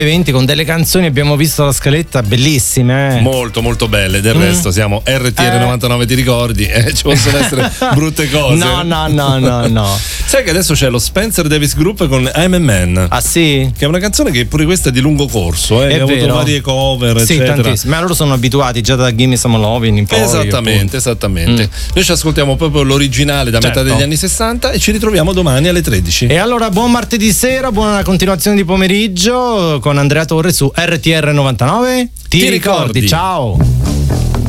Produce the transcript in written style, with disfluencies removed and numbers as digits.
20 con delle canzoni, abbiamo visto la scaletta, bellissime. Molto molto belle, del resto siamo RTR 99, ti ricordi? Ci possono essere brutte cose. No. Sai che adesso c'è lo Spencer Davis Group con I'm a Man. Ah sì? Che è una canzone che pure questa è di lungo corso, che ha avuto varie cover, sì, eccetera. tantissime. Ma loro sono abituati già da Gimme Some Lovin' in poi. Esattamente. Noi ci ascoltiamo proprio l'originale da metà degli anni 60 e ci ritroviamo domani alle 13. E allora buon martedì sera, buona continuazione di pomeriggio con Andrea Torre su RTR 99. Ti ricordi? Ciao.